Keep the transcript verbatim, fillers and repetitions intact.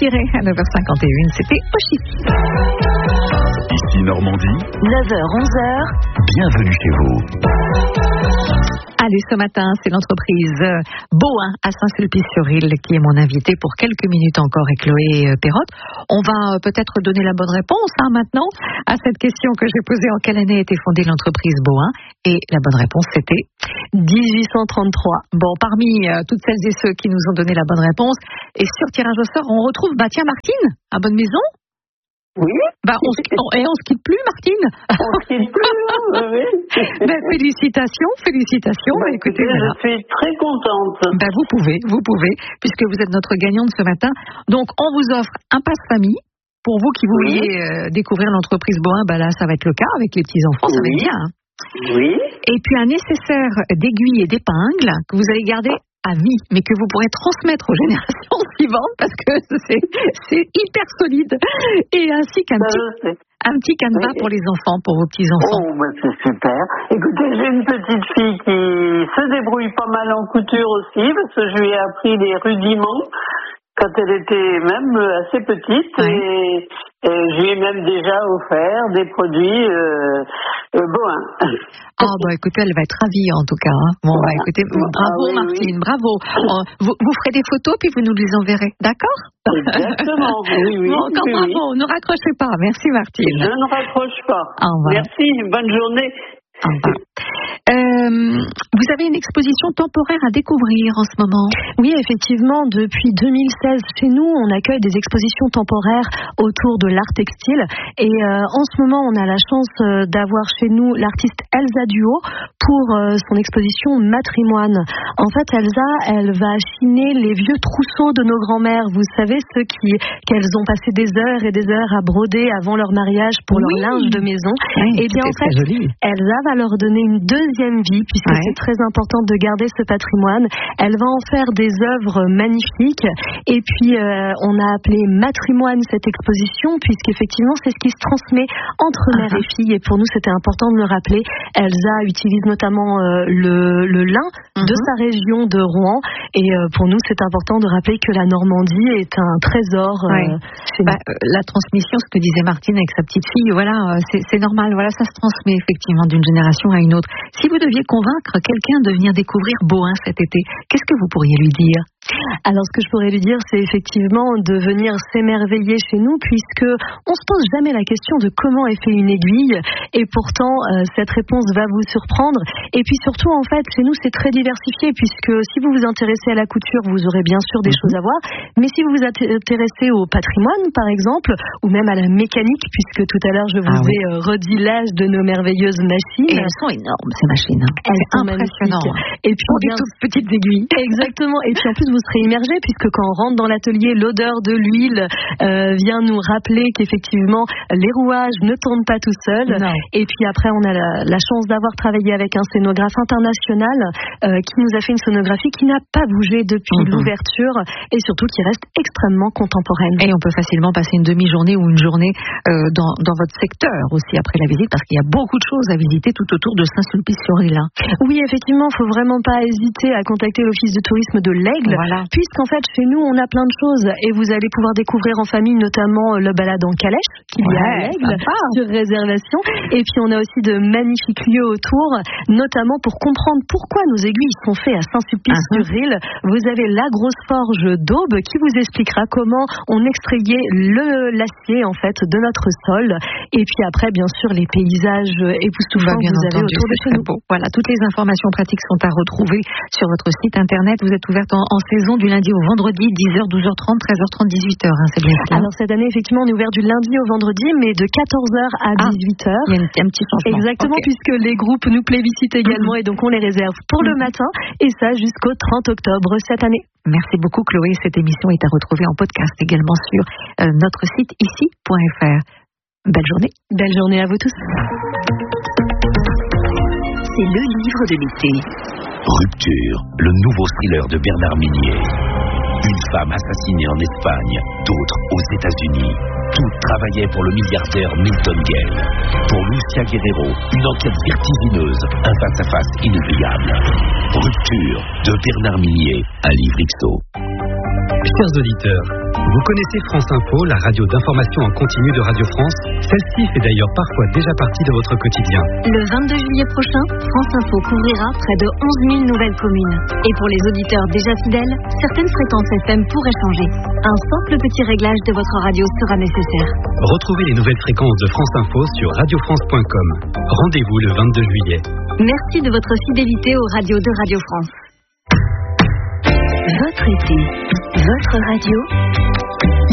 tirer à neuf heures cinquante et un, c'était Oshi. Ici Normandie, neuf heures onze heures, bienvenue chez vous. Allez, ce matin, c'est l'entreprise Boin à Saint-Sulpice-sur-Île qui est mon invité pour quelques minutes encore, et Chloé Perrotte. On va peut-être donner la bonne réponse hein, maintenant à cette question que j'ai posée: en quelle année a été fondée l'entreprise Boin? Et la bonne réponse, c'était dix-huit cent trente-trois. Bon, parmi euh, toutes celles et ceux qui nous ont donné la bonne réponse, et sur tirage au sort, on retrouve, bah tiens, Martine, à Bonne Maison. Oui. Bah, on, on, et on se quitte plus, Martine. On se quitte plus, hein, oui. Ben, félicitations, félicitations. Bah, écoutez, écoutez, voilà. Je suis très contente. Ben, vous pouvez, vous pouvez, puisque vous êtes notre gagnante ce matin. Donc, on vous offre un passe-famille. Pour vous qui Oui. vouliez euh, découvrir l'entreprise Boin, ben là, ça va être le cas avec les petits-enfants, ça va Oui. être bien. Hein. Oui. Et puis, un nécessaire d'aiguilles et d'épingles que vous allez garder à vie, mais que vous pourrez transmettre aux générations suivantes parce que c'est, c'est hyper solide. Et ainsi qu'un Ça, petit, je sais. un petit canevas Oui. pour les enfants, pour vos petits-enfants. Oh, bah, c'est super. Écoutez, j'ai une petite fille qui se débrouille pas mal en couture aussi, parce que je lui ai appris les rudiments quand elle était même assez petite. Ouais. Et, et je lui ai même déjà offert des produits euh, euh, Boin. Ah, bah écoutez, elle va être ravie en tout cas. Hein. Bon, bah écoutez, bravo Ah, oui, Martine, oui. bravo. Euh, vous, vous ferez des photos puis vous nous les enverrez, d'accord? Exactement, oui, oui. Bon, encore oui, bravo, oui. ne raccrochez pas. Merci Martine. Je ne raccroche pas. Au revoir. Merci, bonne journée. Au revoir. Euh, vous avez une exposition temporaire à découvrir en ce moment. Oui, effectivement, depuis deux mille seize, chez nous, on accueille des expositions temporaires autour de l'art textile. Et euh, en ce moment, on a la chance euh, d'avoir chez nous l'artiste Elsa Duo pour euh, son exposition Matrimoine. En fait, Elsa, elle va chiner les vieux trousseaux de nos grands-mères. Vous savez, ceux qui qu'elles ont passé des heures et des heures à broder avant leur mariage pour Oui. leur linge de maison. Oui, et bien, en c'était fait, très joli. Elsa va leur donner une deuxième vie, puisque Ouais. c'est très important de garder ce patrimoine. Elle va en faire des œuvres magnifiques. Et puis, euh, on a appelé Matrimoine cette exposition, puisqu'effectivement, c'est ce qui se transmet entre Uh-huh. mère et fille. Et pour nous, c'était important de le rappeler. Elsa utilise notamment euh, le, le lin Uh-huh. de sa région de Rouen. Et euh, pour nous, c'est important de rappeler que la Normandie est un trésor. Euh, Ouais. chez nous. Bah, euh, la transmission, ce que disait Martine avec sa petite fille, voilà, euh, c'est, c'est normal. Voilà, ça se transmet effectivement d'une génération à une autre. Si vous deviez convaincre quelqu'un de venir découvrir Boin cet été, qu'est-ce que vous pourriez lui dire? Alors, ce que je pourrais lui dire, c'est effectivement de venir s'émerveiller chez nous, puisque on se pose jamais la question de comment est fait une aiguille, et pourtant euh, cette réponse va vous surprendre. Et puis surtout, en fait, chez nous, c'est très diversifié, puisque si vous vous intéressez à la couture, vous aurez bien sûr des Mhm. choses à voir, mais si vous vous intéressez au patrimoine, par exemple, ou même à la mécanique, puisque tout à l'heure je vous Ah oui. ai euh, redit l'âge de nos merveilleuses machines. Et elles sont énormes, ces machines. Hein. Elles C'est sont impressionnant. magnifiques. Et puis Pour des bien toutes petites aiguilles. Exactement. Et puis en plus, vous serez immergé, puisque quand on rentre dans l'atelier, l'odeur de l'huile euh, vient nous rappeler qu'effectivement, les rouages ne tournent pas tout seuls. Non. Et puis après, on a la, la chance d'avoir travaillé avec un scénographe international euh, qui nous a fait une scénographie qui n'a pas bougé depuis Mhm. l'ouverture, et surtout qui reste extrêmement contemporaine. Et on peut facilement passer une demi-journée ou une journée euh, dans, dans votre secteur aussi après la visite, parce qu'il y a beaucoup de choses à visiter tout autour de Saint-Sulpice-sur-Île. Hein. Oui, effectivement, il ne faut vraiment pas hésiter à contacter l'office de tourisme de l'Aigle, Voilà. puisqu'en fait, chez nous, on a plein de choses, et vous allez pouvoir découvrir en famille, notamment le balade en calèche qu'il y a à Ouais, l'Aigle, sympa. sur réservation. Et puis, on a aussi de magnifiques lieux autour, notamment pour comprendre pourquoi nos aiguilles sont faites à Saint-Sulpice-sur-Île. Vous avez la grosse forge d'Aube qui vous expliquera comment on extrayait le l'acier, en fait, de notre sol. Et puis après, bien sûr, les paysages époustouflants Bah, bien que vous avez entendu, autour de c'est chez très nous. beau. Voilà, toutes les informations pratiques sont à retrouver sur votre site internet. Vous êtes ouverte en, en saison du lundi au vendredi, dix heures, douze heures trente, treize heures trente, dix-huit heures. Hein, c'est bien ça. Alors cette année, effectivement, on est ouvert du lundi au vendredi, mais de quatorze heures à Ah, dix-huit heures. Il y a une- un petit changement. Exactement, Ok. puisque les groupes nous plébiscitent également, et donc on les réserve pour le matin, et ça jusqu'au trente octobre cette année. Merci beaucoup Chloé. Cette émission est à retrouver en podcast également sur euh, notre site ici point f r. Belle journée. Belle journée à vous tous. c'est le livre de l'été. Rupture, le nouveau thriller de Bernard Minier. Une femme assassinée en Espagne, d'autres aux États-Unis. Toutes travaillaient pour le milliardaire Milton Gale. Pour Lucia Guerrero, une enquête vertigineuse, un face-à-face inoubliable. Rupture de Bernard Minier, un livre Ixo. Chers auditeurs, Vous connaissez France Info, la radio d'information en continu de Radio France? Celle-ci fait d'ailleurs parfois déjà partie de votre quotidien. Le vingt-deux juillet prochain, France Info couvrira près de onze mille nouvelles communes. Et pour les auditeurs déjà fidèles, certaines fréquences F M pourraient changer. Un simple petit réglage de votre radio sera nécessaire. Retrouvez les nouvelles fréquences de France Info sur radio france point com. Rendez-vous le vingt-deux juillet. Merci de votre fidélité aux radios de Radio France. Votre été, votre radio,